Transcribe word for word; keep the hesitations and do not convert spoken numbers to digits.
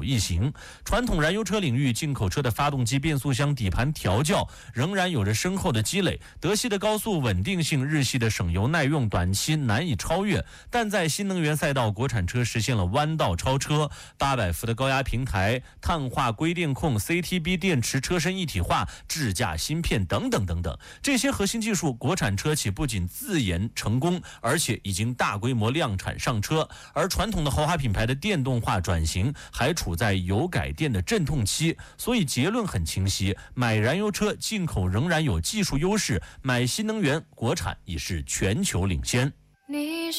一行。传统燃油车领域，进口车的发动机、变速箱、底盘调教仍然有着深厚的积累。德系的高速稳定性，日系的省油耐用，短期难以超越。但在新能源赛道，国产车实现了弯道超车，八百伏的高压平台、碳化硅电控、C T B 电池车身一体化、智驾芯片等等等等，这些核心技术，国产车企不仅自研成功，而且已经大规模量产上车。而传统的豪华品牌的电动化转型还处在油改电的阵痛期，所以结论很清晰：买燃油车进口仍然有技术优势，买新能源国产已是全球领先。你